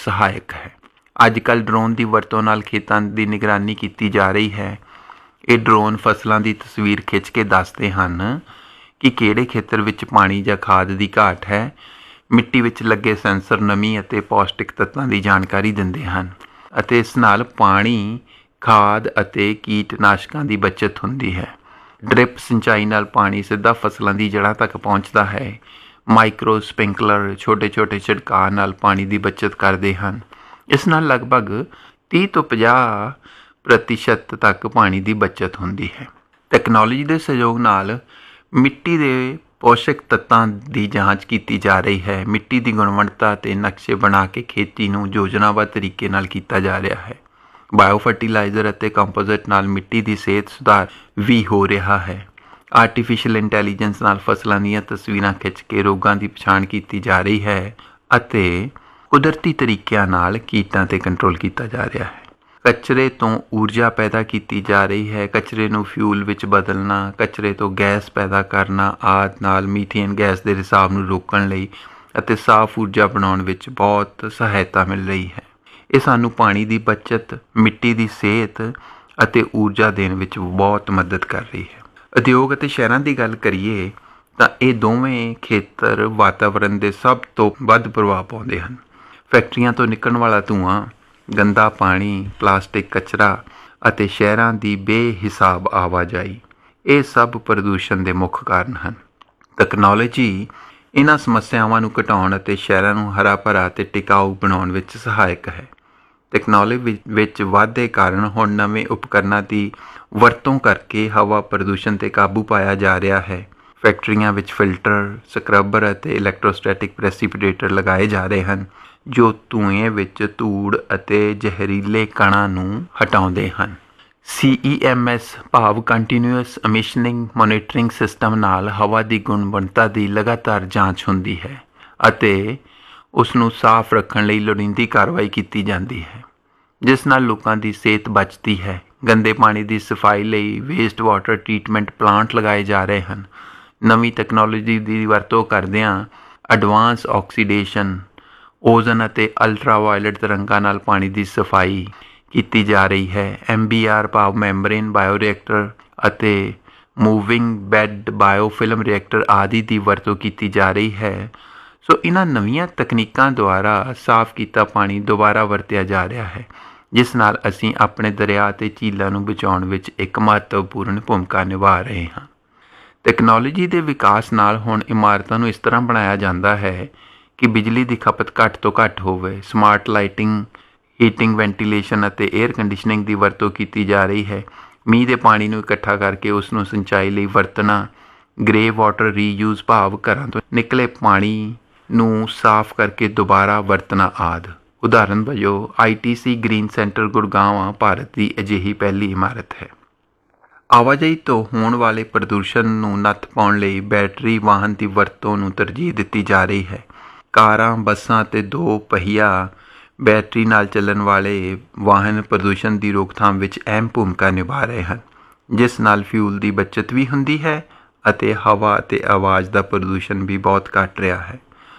ਸਹਾਇਕ ਹੈ। ਅੱਜ ਕੱਲ੍ਹ ਡਰੋਨ ਦੀ ਵਰਤੋਂ ਨਾਲ ਖੇਤਾਂ ਦੀ ਨਿਗਰਾਨੀ ਕੀਤੀ ਜਾ ਰਹੀ ਹੈ। ਇਹ ਡਰੋਨ ਫਸਲਾਂ ਦੀ ਤਸਵੀਰ ਖਿੱਚ ਕੇ ਦੱਸਦੇ ਹਨ ਕਿ ਕਿਹੜੇ ਖੇਤਰ ਵਿੱਚ ਪਾਣੀ ਜਾਂ ਖਾਦ ਦੀ ਘਾਟ ਹੈ। ਮਿੱਟੀ ਵਿੱਚ ਲੱਗੇ ਸੈਂਸਰ ਨਮੀ ਅਤੇ ਪੌਸ਼ਟਿਕ ਤੱਤਾਂ ਦੀ ਜਾਣਕਾਰੀ ਦਿੰਦੇ ਹਨ ਅਤੇ ਇਸ ਨਾਲ ਪਾਣੀ, ਖਾਦ ਅਤੇ ਕੀਟਨਾਸ਼ਕਾਂ ਦੀ ਬਚਤ ਹੁੰਦੀ ਹੈ। ਡ੍ਰਿਪ ਸਿੰਚਾਈ ਨਾਲ ਪਾਣੀ ਸਿੱਧਾ ਫਸਲਾਂ ਦੀ ਜੜ੍ਹਾਂ ਤੱਕ ਪਹੁੰਚਦਾ ਹੈ। ਮਾਈਕਰੋ ਸਪ੍ਰਿੰਕਲਰ ਛੋਟੇ ਛਿੜਕਾਅ ਨਾਲ ਪਾਣੀ ਦੀ ਬਚਤ ਕਰਦੇ ਹਨ। ਇਸ ਨਾਲ ਲਗਭਗ 30 ਤੋਂ 50% ਤੱਕ ਪਾਣੀ ਦੀ ਬਚਤ ਹੁੰਦੀ ਹੈ। ਟੈਕਨੋਲੋਜੀ ਦੇ ਸਹਿਯੋਗ ਨਾਲ ਮਿੱਟੀ ਦੇ ਪੋਸ਼ਕ ਤੱਤਾਂ ਦੀ ਜਾਂਚ ਕੀਤੀ ਜਾ ਰਹੀ ਹੈ। ਮਿੱਟੀ ਦੀ ਗੁਣਵੱਤਾ ਅਤੇ ਨਕਸ਼ੇ ਬਣਾ ਕੇ ਖੇਤੀ ਨੂੰ ਯੋਜਨਾਬੱਧ ਤਰੀਕੇ ਨਾਲ ਕੀਤਾ ਜਾ ਰਿਹਾ ਹੈ। ਬਾਇਓ ਫਰਟੀਲਾਈਜ਼ਰ ਅਤੇ ਕੰਪੋਜ਼ਿਟ ਨਾਲ ਮਿੱਟੀ ਦੀ ਸਿਹਤ ਸੁਧਾਰ ਵੀ ਹੋ ਰਿਹਾ ਹੈ। ਆਰਟੀਫਿਸ਼ੀਅਲ ਇੰਟੈਲੀਜੈਂਸ ਨਾਲ ਫਸਲਾਂ ਦੀਆਂ ਤਸਵੀਰਾਂ ਖਿੱਚ ਕੇ ਰੋਗਾਂ ਦੀ ਪਛਾਣ ਕੀਤੀ ਜਾ ਰਹੀ ਹੈ ਅਤੇ ਕੁਦਰਤੀ ਤਰੀਕਿਆਂ ਨਾਲ ਕੀਟਾਂ 'ਤੇ ਕੰਟਰੋਲ ਕੀਤਾ ਜਾ ਰਿਹਾ ਹੈ। ਕਚਰੇ ਤੋਂ ਊਰਜਾ ਪੈਦਾ ਕੀਤੀ ਜਾ ਰਹੀ ਹੈ। ਕਚਰੇ ਨੂੰ ਫਿਊਲ ਵਿੱਚ ਬਦਲਣਾ, ਕਚਰੇ ਤੋਂ ਗੈਸ ਪੈਦਾ ਕਰਨਾ ਆਦਿ ਨਾਲ ਮੀਥੇਨ ਗੈਸ ਦੇ ਰਿਸਾਵ ਨੂੰ ਰੋਕਣ ਲਈ ਅਤੇ ਸਾਫ਼ ਊਰਜਾ ਬਣਾਉਣ ਵਿੱਚ ਬਹੁਤ ਸਹਾਇਤਾ ਮਿਲ ਰਹੀ ਹੈ। ਇਹ ਸਾਨੂੰ ਪਾਣੀ ਦੀ ਬਚਤ, ਮਿੱਟੀ ਦੀ ਸਿਹਤ ਅਤੇ ਊਰਜਾ ਦੇਣ ਵਿੱਚ ਬਹੁਤ ਮਦਦ ਕਰ ਰਹੀ ਹੈ। ਉਦਯੋਗ ਅਤੇ ਸ਼ਹਿਰਾਂ ਦੀ ਗੱਲ ਕਰੀਏ ਤਾਂ ਇਹ ਦੋਵੇਂ ਖੇਤਰ ਵਾਤਾਵਰਣ ਦੇ ਸਭ ਤੋਂ ਵੱਧ ਪ੍ਰਭਾਵ ਪਾਉਂਦੇ ਹਨ। ਫੈਕਟਰੀਆਂ ਤੋਂ ਨਿਕਲਣ ਵਾਲਾ ਧੂੰਆਂ, ਗੰਦਾ ਪਾਣੀ, ਪਲਾਸਟਿਕ ਕਚਰਾ ਅਤੇ ਸ਼ਹਿਰਾਂ ਦੀ ਬੇਹਿਸਾਬ ਆਵਾਜਾਈ, ਇਹ ਸਭ ਪ੍ਰਦੂਸ਼ਣ ਦੇ ਮੁੱਖ ਕਾਰਨ ਹਨ। ਤਕਨਾਲੋਜੀ ਇਹਨਾਂ ਸਮੱਸਿਆਵਾਂ ਨੂੰ ਘਟਾਉਣ ਅਤੇ ਸ਼ਹਿਰਾਂ ਨੂੰ ਹਰਾ ਭਰਾ ਅਤੇ ਟਿਕਾਊ ਬਣਾਉਣ ਵਿੱਚ ਸਹਾਇਕ ਹੈ। ਟੈਕਨੋਲੋਜੀ ਵਿੱਚ ਵਾਧੇ ਕਾਰਨ ਹੁਣ ਨਵੇਂ ਉਪਕਰਨਾਂ ਦੀ ਵਰਤੋਂ ਕਰਕੇ ਹਵਾ ਪ੍ਰਦੂਸ਼ਣ 'ਤੇ ਕਾਬੂ ਪਾਇਆ ਜਾ ਰਿਹਾ ਹੈ। ਫੈਕਟਰੀਆਂ ਵਿੱਚ ਫਿਲਟਰ, ਸਕਰਬਰ ਅਤੇ ਇਲੈਕਟ੍ਰੋਸਟੈਟਿਕ ਪ੍ਰੈਸੀਪੀਟੇਟਰ ਲਗਾਏ ਜਾ ਰਹੇ ਹਨ ਜੋ ਧੂਏ ਵਿੱਚ ਧੂੜ ਅਤੇ ਜ਼ਹਿਰੀਲੇ ਕਣਾਂ ਨੂੰ ਹਟਾਉਂਦੇ ਹਨ। CEMS ਭਾਵ ਕੰਟੀਨਿਊਅਸ ਐਮਿਸ਼ਨਿੰਗ ਮੋਨੀਟਰਿੰਗ ਸਿਸਟਮ ਨਾਲ ਹਵਾ ਦੀ ਗੁਣਵੱਤਾ ਦੀ ਲਗਾਤਾਰ ਜਾਂਚ ਹੁੰਦੀ ਹੈ ਅਤੇ ਉਸ ਨੂੰ ਸਾਫ਼ ਰੱਖਣ ਲਈ ਲੋੜੀਂਦੀ ਕਾਰਵਾਈ ਕੀਤੀ ਜਾਂਦੀ ਹੈ, ਜਿਸ ਨਾਲ ਲੋਕਾਂ ਦੀ ਸਿਹਤ ਬਚਦੀ ਹੈ। ਗੰਦੇ ਪਾਣੀ ਦੀ ਸਫਾਈ ਲਈ ਵੇਸਟ ਵਾਟਰ ਟਰੀਟਮੈਂਟ ਪਲਾਂਟ ਲਗਾਏ ਜਾ ਰਹੇ ਹਨ। ਨਵੀਂ ਤਕਨਾਲੋਜੀ ਦੀ ਵਰਤੋਂ ਕਰਦਿਆਂ ਐਡਵਾਂਸ ਆਕਸੀਡੇਸ਼ਨ, ਓਜ਼ਨ ਅਤੇ ਅਲਟਰਾਵਾਇਲਟ ਤਰੰਗਾਂ ਨਾਲ ਪਾਣੀ ਦੀ ਸਫਾਈ ਕੀਤੀ ਜਾ ਰਹੀ ਹੈ। MBR ਭਾਵ ਮੈਂਬਰੇਨ ਬਾਇਓ ਰਿਐਕਟਰ ਅਤੇ ਮੂਵਿੰਗ ਬੈੱਡ ਬਾਇਓਫਿਲਮ ਰਿਐਕਟਰ ਆਦਿ ਦੀ ਵਰਤੋਂ ਕੀਤੀ ਜਾ ਰਹੀ ਹੈ। ਸੋ ਇਹਨਾਂ ਨਵੀਆਂ ਤਕਨੀਕਾਂ ਦੁਆਰਾ ਸਾਫ਼ ਕੀਤਾ ਪਾਣੀ ਦੁਬਾਰਾ ਵਰਤਿਆ ਜਾ ਰਿਹਾ ਹੈ, ਜਿਸ ਨਾਲ ਅਸੀਂ ਆਪਣੇ ਦਰਿਆ ਅਤੇ ਝੀਲਾਂ ਨੂੰ ਬਚਾਉਣ ਵਿੱਚ ਇੱਕ ਮਹੱਤਵਪੂਰਨ ਭੂਮਿਕਾ ਨਿਭਾ ਰਹੇ ਹਾਂ। ਟੈਕਨੋਲੋਜੀ ਦੇ ਵਿਕਾਸ ਨਾਲ ਹੁਣ ਇਮਾਰਤਾਂ ਨੂੰ ਇਸ ਤਰ੍ਹਾਂ ਬਣਾਇਆ ਜਾਂਦਾ ਹੈ ਕਿ ਬਿਜਲੀ ਦੀ ਖਪਤ ਘੱਟ ਤੋਂ ਘੱਟ ਹੋਵੇ। ਸਮਾਰਟ ਲਾਈਟਿੰਗ, ਹੀਟਿੰਗ, ਵੈਂਟੀਲੇਸ਼ਨ ਅਤੇ ਏਅਰ ਕੰਡੀਸ਼ਨਿੰਗ ਦੀ ਵਰਤੋਂ ਕੀਤੀ ਜਾ ਰਹੀ ਹੈ। ਮੀਂਹ ਦੇ ਪਾਣੀ ਨੂੰ ਇਕੱਠਾ ਕਰਕੇ ਉਸ ਨੂੰ ਸਿੰਚਾਈ ਲਈ ਵਰਤਣਾ, ਗ੍ਰੇ ਵਾਟਰ ਰੀਯੂਜ਼ ਭਾਵ ਘਰਾਂ ਤੋਂ ਨਿਕਲੇ ਪਾਣੀ ਨੂੰ ਸਾਫ਼ ਕਰਕੇ ਦੁਬਾਰਾ ਵਰਤਣਾ ਆਦਿ। ਉਦਾਹਰਨ ਵਜੋਂ ITC green centre Gurgaon Bharat ਦੀ ਅਜਿਹੀ ਪਹਿਲੀ ਇਮਾਰਤ ਹੈ। ਆਵਾਜਾਈ ਤੋਂ ਹੋਣ ਵਾਲੇ ਪ੍ਰਦੂਸ਼ਣ ਨੂੰ ਨੱਥ ਪਾਉਣ ਲਈ ਬੈਟਰੀ ਵਾਹਨ ਦੀ ਵਰਤੋਂ ਨੂੰ ਤਰਜੀਹ ਦਿੱਤੀ ਜਾ ਰਹੀ ਹੈ। ਕਾਰਾਂ, ਬੱਸਾਂ ਅਤੇ 2 ਪਹੀਆ ਬੈਟਰੀ ਨਾਲ ਚੱਲਣ ਵਾਲੇ ਵਾਹਨ ਪ੍ਰਦੂਸ਼ਣ ਦੀ ਰੋਕਥਾਮ ਵਿੱਚ ਅਹਿਮ ਭੂਮਿਕਾ ਨਿਭਾ ਰਹੇ ਹਨ, ਜਿਸ ਨਾਲ ਫਿਊਲ ਦੀ ਬਚਤ ਵੀ ਹੁੰਦੀ ਹੈ ਅਤੇ ਹਵਾ ਅਤੇ ਆਵਾਜ਼ ਦਾ ਪ੍ਰਦੂਸ਼ਣ ਵੀ ਬਹੁਤ ਘਟ ਰਿਹਾ ਹੈ।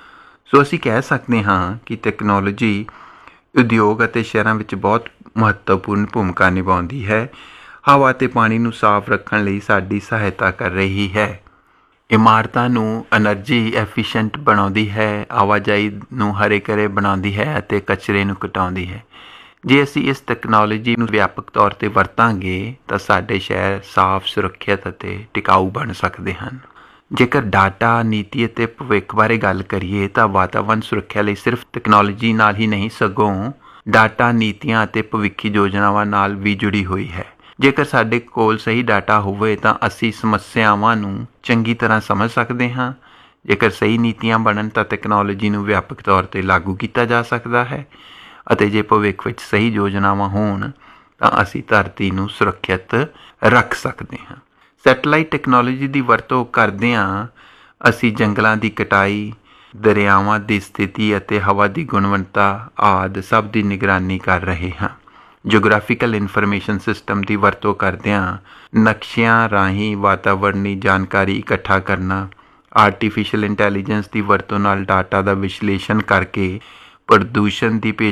ਸੋ ਅਸੀਂ ਕਹਿ ਸਕਦੇ ਹਾਂ ਕਿ ਟੈਕਨੋਲੋਜੀ ਉਦਯੋਗ ਅਤੇ ਸ਼ਹਿਰਾਂ ਵਿੱਚ ਬਹੁਤ ਮਹੱਤਵਪੂਰਨ ਭੂਮਿਕਾ ਨਿਭਾਉਂਦੀ ਹੈ। ਹਵਾ ਅਤੇ ਪਾਣੀ ਨੂੰ ਸਾਫ਼ ਰੱਖਣ ਲਈ ਸਾਡੀ ਸਹਾਇਤਾ ਕਰ ਰਹੀ ਹੈ। ਇਮਾਰਤਾਂ ਨੂੰ ਐਨਰਜੀ ਐਫੀਸ਼ੀਐਂਟ ਬਣਾਉਂਦੀ ਹੈ, ਆਵਾਜਾਈ ਨੂੰ ਹਰੇ ਭਰੇ ਬਣਾਉਂਦੀ ਹੈ ਅਤੇ ਕਚਰੇ ਨੂੰ ਘਟਾਉਂਦੀ ਹੈ। ਜੇ ਅਸੀਂ ਇਸ ਟੈਕਨੋਲੋਜੀ ਨੂੰ ਵਿਆਪਕ ਤੌਰ 'ਤੇ ਵਰਤਾਂਗੇ ਤਾਂ ਸਾਡੇ ਸ਼ਹਿਰ ਸਾਫ਼, ਸੁਰੱਖਿਅਤ ਅਤੇ ਟਿਕਾਊ ਬਣ ਸਕਦੇ ਹਨ। ਜੇਕਰ ਡਾਟਾ, ਨੀਤੀ ਅਤੇ ਭਵਿੱਖ ਬਾਰੇ ਗੱਲ ਕਰੀਏ ਤਾਂ ਵਾਤਾਵਰਣ ਸੁਰੱਖਿਆ ਲਈ ਸਿਰਫ ਟੈਕਨੋਲੋਜੀ ਨਾਲ ਹੀ ਨਹੀਂ, ਸਗੋਂ ਡਾਟਾ, ਨੀਤੀਆਂ ਅਤੇ ਭਵਿੱਖੀ ਯੋਜਨਾਵਾਂ ਨਾਲ ਵੀ ਜੁੜੀ ਹੋਈ ਹੈ। ਜੇਕਰ ਸਾਡੇ ਕੋਲ ਸਹੀ ਡਾਟਾ ਹੋਵੇ ਤਾਂ ਅਸੀਂ ਸਮੱਸਿਆਵਾਂ ਨੂੰ ਚੰਗੀ ਤਰ੍ਹਾਂ ਸਮਝ ਸਕਦੇ ਹਾਂ। ਜੇਕਰ ਸਹੀ ਨੀਤੀਆਂ ਬਣਨ ਤਾਂ ਟੈਕਨੋਲੋਜੀ ਨੂੰ ਵਿਆਪਕ ਤੌਰ 'ਤੇ ਲਾਗੂ ਕੀਤਾ ਜਾ ਸਕਦਾ ਹੈ ਅਤੇ ਜੇ ਭਵਿੱਖ ਵਿੱਚ ਸਹੀ ਯੋਜਨਾਵਾਂ ਹੋਣ ਤਾਂ ਅਸੀਂ ਧਰਤੀ ਨੂੰ ਸੁਰੱਖਿਅਤ ਰੱਖ ਸਕਦੇ ਹਾਂ। ਸੈਟੇਲਾਈਟ ਟੈਕਨੋਲੋਜੀ ਦੀ ਵਰਤੋਂ ਕਰਦਿਆਂ ਅਸੀਂ ਜੰਗਲਾਂ ਦੀ ਕਟਾਈ, ਦਰਿਆਵਾਂ ਦੀ ਸਥਿਤੀ ਅਤੇ ਹਵਾ ਦੀ ਗੁਣਵੱਤਾ ਆਦਿ ਸਭ ਦੀ ਨਿਗਰਾਨੀ ਕਰ ਰਹੇ ਹਾਂ। ਜਿਓਗ੍ਰਾਫੀਕਲ ਇਨਫੋਰਮੇਸ਼ਨ ਸਿਸਟਮ ਦੀ ਵਰਤੋਂ ਕਰਦਿਆਂ ਨਕਸ਼ਿਆਂ ਰਾਹੀਂ ਵਾਤਾਵਰਣੀ ਜਾਣਕਾਰੀ ਇਕੱਠਾ ਕਰਨਾ, ਆਰਟੀਫਿਸ਼ੀਅਲ ਇੰਟੈਲੀਜੈਂਸ ਦੀ ਵਰਤੋਂ ਨਾਲ ਡਾਟਾ ਦਾ ਵਿਸ਼ਲੇਸ਼ਣ ਕਰਕੇ ਪ੍ਰਦੂਸ਼ਣ ਦੀ